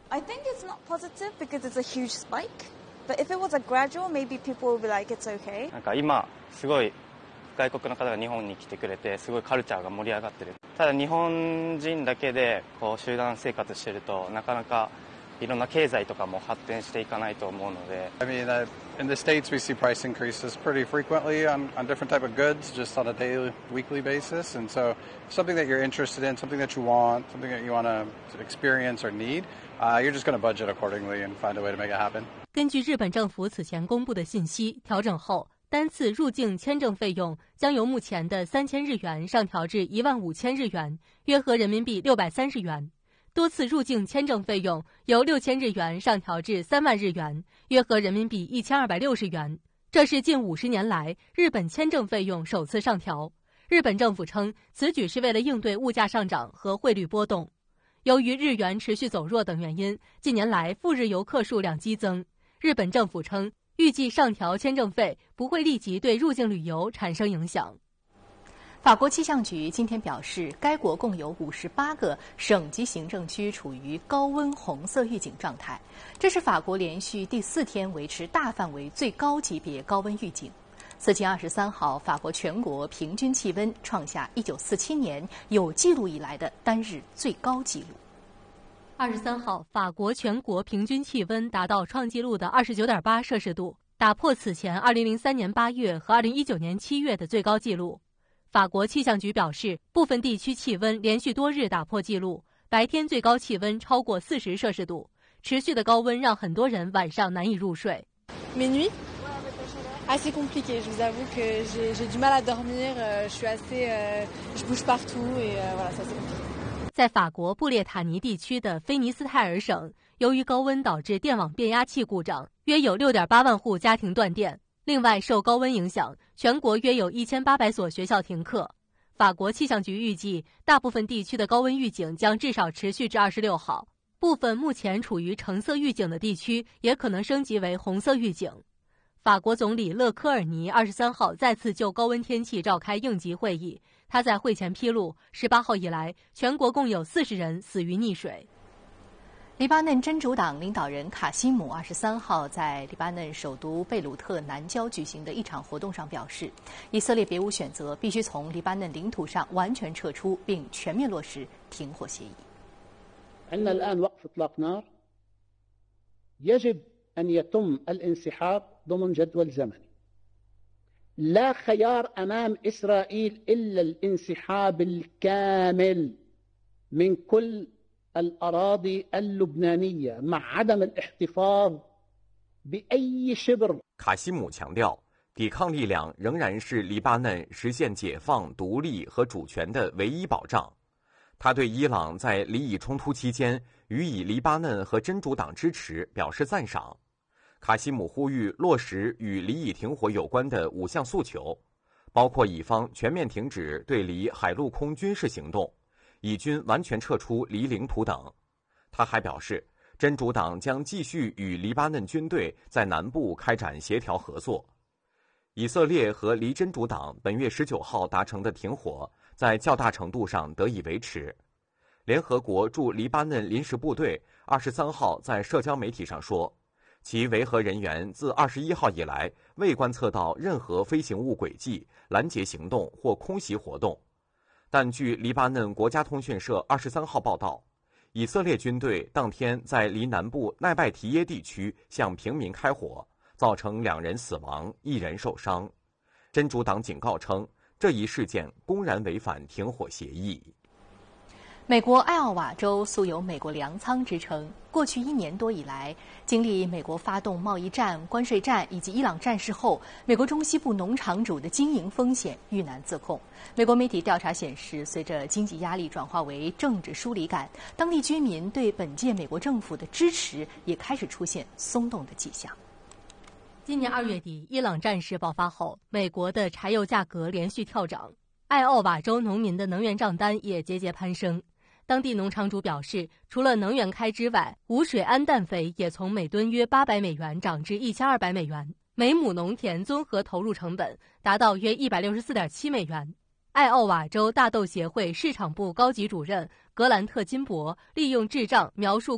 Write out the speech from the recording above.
I think it's not positive because it's a huge spike. But if it was a gradual, maybe people would be like, it's okay. なんか今すごい外国の方が日本に来てくれてすごいカルチャーが盛り上がってる。ただ日本人だけでこう集団生活してるとなかなかいろんな経済とかも発展していかないと思うので。 I mean, in the States we see price increases pretty frequently on different type of goods, just on a daily, weekly basis. And so something that you're interested in, something that you want, something that you want to experience or need, you're just going to budget accordingly and find a way to make it happen. 根据日本政府此前公布的信息，调整后单次入境签证费用将由目前的3000日元上调至15000日元，约合人民币630元。多次入境签证费用由6000日元上调至3万日元，约合人民币1260元。这是近50年来日本签证费用首次上调。日本政府称，此举是为了应对物价上涨和汇率波动。由于日元持续走弱等原因，近年来赴日游客数量激增。日本政府称，预计上调签证费不会立即对入境旅游产生影响。 法国气象局今天表示，该国共有58个省级行政区处于高温红色预警状态，这是法国连续第4天维持大范围最高级别高温预警。4月23号，法国全国平均气温创下1947年有记录以来的单日最高纪录。 23号，法国全国平均气温达到创纪录的29.8摄氏度，打破此前2003年8月和2019年7月的最高纪录。法国气象局表示，部分地区气温连续多日打破纪录，白天最高气温超过40摄氏度，持续的高温让很多人晚上难以入睡。 Mes nuits assez compliquées. Je vous avoue que j'ai du mal à dormir. Je suis assez, je bouge partout et voilà, ça c'est compliqué. 在法国布列塔尼地区的菲尼斯泰尔省，由于高温导致电网变压器故障，约有6.8万户家庭断电。另外，受高温影响，全国约有1800所学校停课。法国气象局预计，大部分地区的高温预警将至少持续至26号。部分目前处于橙色预警的地区也可能升级为红色预警。法国总理勒科尔尼23号再次就高温天气召开应急会议。他在会前披露，18号以来，全国共有40人死于溺水。 黎巴嫩真主党领导人卡西姆23号在黎巴嫩首都贝鲁特南郊举行的一场活动上表示，以色列别无选择，必须从黎巴嫩领土上完全撤出，并全面落实停火协议。 عندنا الآن وقف إطلاق نار يجب أن يتم الانسحاب ضمن جدول زمني. لا خيار أمام إسرائيل إلا الانسحاب الكامل من كل الأراضي اللبنانية مع عدم الاحتفاظ بأي شبر. 卡西姆强调，抵抗力量仍然是黎巴嫩实现解放、独立和主权的唯一保障。他对伊朗在黎以冲突期间予以黎巴嫩和真主党支持表示赞赏。卡西姆呼吁落实与黎以停火有关的5项诉求，包括以方全面停止对黎海陆空军事行动，以军完全撤出黎领土等。他还表示，真主党将继续与黎巴嫩军队在南部开展协调合作。以色列和黎真主党本月19号达成的停火在较大程度上得以维持。联合国驻黎巴嫩临时部队23号在社交媒体上说，其维和人员自21号以来未观测到任何飞行物轨迹、拦截行动或空袭活动。但据黎巴嫩国家通讯社23号报道，以色列军队当天在黎南部奈拜提耶地区向平民开火，造成2人死亡，1人受伤。真主党警告称，这一事件公然违反停火协议。 美国艾奥瓦州素有美国粮仓之称，过去1年多以来，经历美国发动贸易战、关税战以及伊朗战事后，美国中西部农场主的经营风险愈难自控。美国媒体调查显示，随着经济压力转化为政治疏离感，当地居民对本届美国政府的支持也开始出现松动的迹象。 今年2月底，伊朗战事爆发后，美国的柴油价格连续跳涨，艾奥瓦州农民的能源账单也节节攀升。当地农场主表示，除了能源开支外，无水氨氮肥也从每吨约800美元涨至1200美元，每亩农田综合投入成本达到约164.7美元。艾奥瓦州大豆协会市场部高级主任格兰特金伯利用智障描述